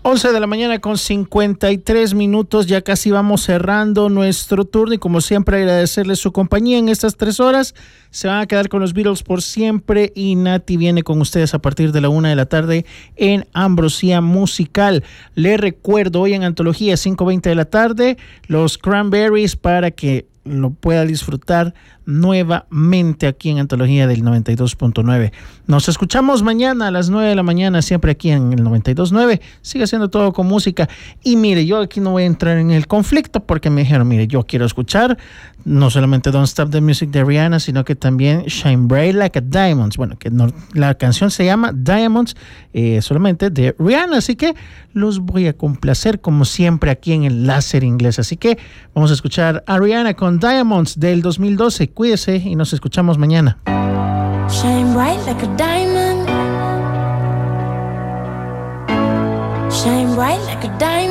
11 de la mañana con 53 minutos, ya casi vamos cerrando nuestro turno y como siempre agradecerles su compañía en estas 3 horas. Se van a quedar con los Beatles por siempre y Nati viene con ustedes a partir de la 1 de la tarde en Ambrosía Musical. Les recuerdo, hoy en Antología 5:20 de la tarde, los Cranberries para que lo pueda disfrutar nuevamente aquí en Antología del 92.9. Nos escuchamos mañana a las 9 de la mañana, siempre aquí en el 92.9. Sigue haciendo todo con música. Y mire, yo aquí no voy a entrar en el conflicto porque me dijeron, mire, yo quiero escuchar no solamente Don't Stop the Music de Rihanna, sino que también Shine Bright Like a Diamond. Bueno, que no, la canción se llama Diamonds, solamente de Rihanna. Así que los voy a complacer como siempre aquí en el Láser Inglés. Así que vamos a escuchar a Rihanna con Diamonds del 2012. Cuídese y nos escuchamos mañana. Shine bright like a diamond. Shine bright like a diamond.